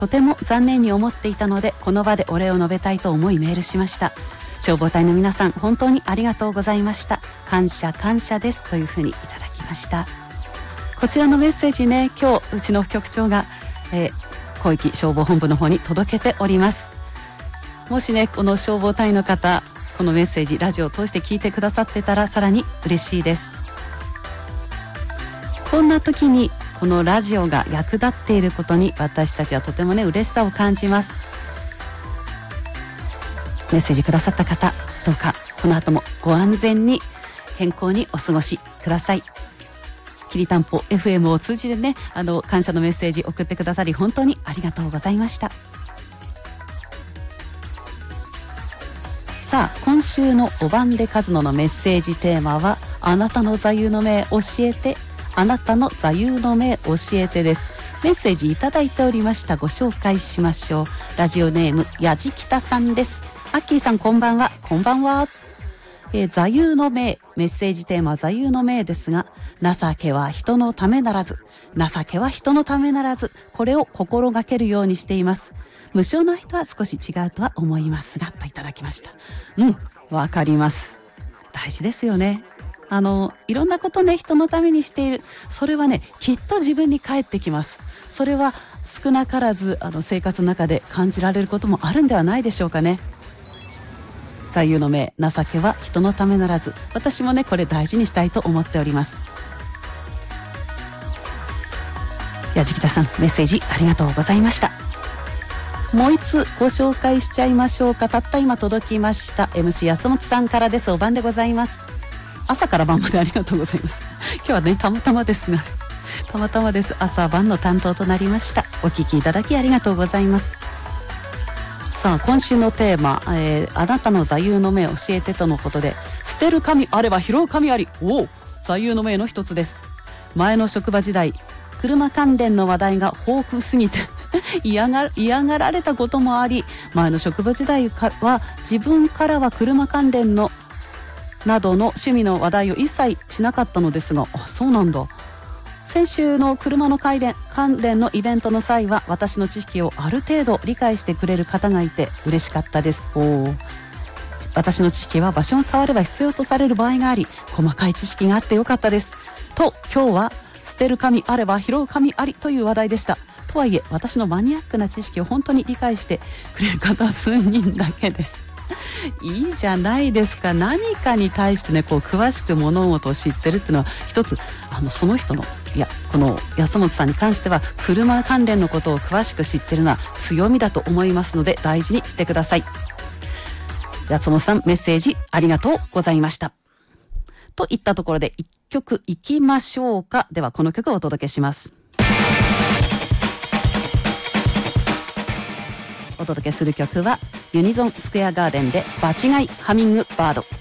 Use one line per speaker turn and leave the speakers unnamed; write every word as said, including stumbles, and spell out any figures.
とても残念に思っていたので、この場でお礼を述べたいと思いメールしました。消防隊の皆さん、本当にありがとうございました。感謝感謝です、というふうにいただきました。こちらのメッセージね、今日うちの局長が、えー、広域消防本部の方に届けております。もしね、この消防隊の方、このメッセージラジオを通して聞いてくださってたらさらに嬉しいです。こんな時にこのラジオが役立っていることに私たちはとてもね嬉しさを感じます。メッセージくださった方、どうかこの後もご安全に健康にお過ごしください。きりたんぽ エフエム を通じてね、あの感謝のメッセージ送ってくださり本当にありがとうございました。さあ、今週のおばんでかずののメッセージテーマは、あなたの座右の銘教えて、あなたの座右の銘教えてです。メッセージいただいておりました。ご紹介しましょう。ラジオネームやじきたさんです。アッキーさん、こんばんは。こんばんは。えー、座右の銘、メッセージテーマは座右の銘ですが、情けは人のためならず、情けは人のためならず、これを心がけるようにしています。無償の人は少し違うとは思いますが、といただきました。うん、わかります。大事ですよね。あの、いろんなことね、人のためにしている。それはね、きっと自分に返ってきます。それは少なからず、あの、生活の中で感じられることもあるんではないでしょうかね。座右の銘、情けは人のためならず。私もね、これ大事にしたいと思っております。やじきたさん、メッセージありがとうございました。もう一つご紹介しちゃいましょうか。たった今届きました。エムシー 安本さんからです。お晩でございます。朝から晩までありがとうございます。今日はね、たまたまですが、たまたまです。朝晩の担当となりました。お聞きいただきありがとうございます。さあ、今週のテーマ、えー、あなたの座右の銘教えてとのことで、捨てる神あれば拾う神あり。おお、座右の銘の一つです。前の職場時代、車関連の話題が豊富すぎて嫌が嫌がられたこともあり、前の職場時代は自分からは車関連のなどの趣味の話題を一切しなかったのですが、あ、そうなんだ。先週の車の関連関連のイベントの際は、私の知識をある程度理解してくれる方がいて嬉しかったです。おー、私の知識は場所が変われば必要とされる場合があり、細かい知識があってよかったですと、今日は捨てる神あれば拾う神ありという話題でした。とはいえ、私のマニアックな知識を本当に理解してくれる方は数人だけです。いいじゃないですか。何かに対してね、こう詳しく物事を知ってるっていうのは一つ、あのその人の、いや、この安本さんに関しては車関連のことを詳しく知ってるのは強みだと思いますので、大事にしてください。安本さん、メッセージありがとうございました。といったところで一曲いきましょうか。ではこの曲をお届けします。お届けする曲はユニゾンスクエアガーデンで場違いハミングバード。